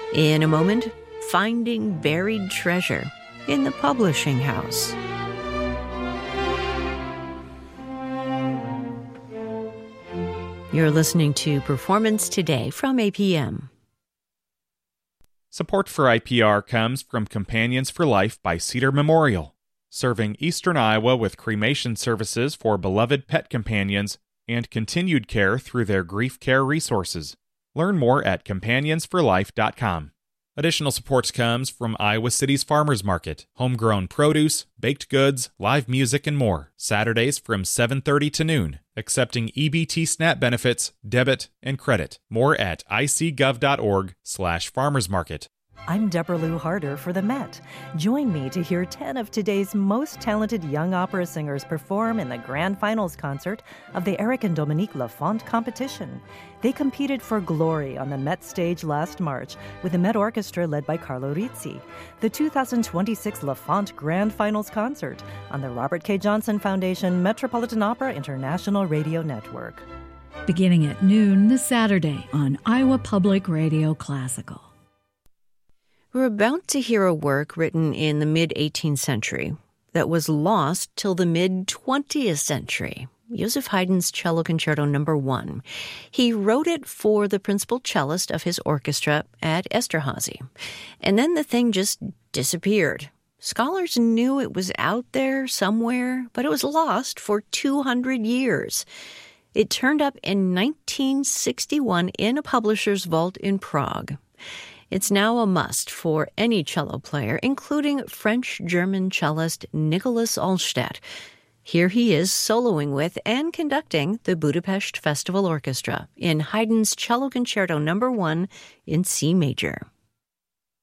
In a moment, finding buried treasure in the publishing house. You're listening to Performance Today from APM. Support for IPR comes from Companions for Life by Cedar Memorial, serving eastern Iowa with cremation services for beloved pet companions and continued care through their grief care resources. Learn more at companionsforlife.com. Additional support comes from Iowa City's Farmers Market, homegrown produce, baked goods, live music, and more. Saturdays from 7:30 to noon, accepting EBT SNAP benefits, debit, and credit. More at icgov.org/farmersmarket. I'm Deborah Lou Harder for the Met. Join me to hear 10 of today's most talented young opera singers perform in the grand finals concert of the Eric and Dominique Lafont competition. They competed for glory on the Met stage last March with the Met Orchestra led by Carlo Rizzi. The 2026 Lafont Grand Finals concert on the Robert K. Johnson Foundation Metropolitan Opera International Radio Network. Beginning at noon this Saturday on Iowa Public Radio Classical. We're about to hear a work written in the mid-18th century that was lost till the mid-20th century. Joseph Haydn's Cello Concerto No. 1. He wrote it for the principal cellist of his orchestra at Esterhazy. And then the thing just disappeared. Scholars knew it was out there somewhere, but it was lost for 200 years. It turned up in 1961 in a publisher's vault in Prague. It's now a must for any cello player, including French-German cellist Nicholas Alstadt. Here he is soloing with and conducting the Budapest Festival Orchestra in Haydn's Cello Concerto No. 1 in C major.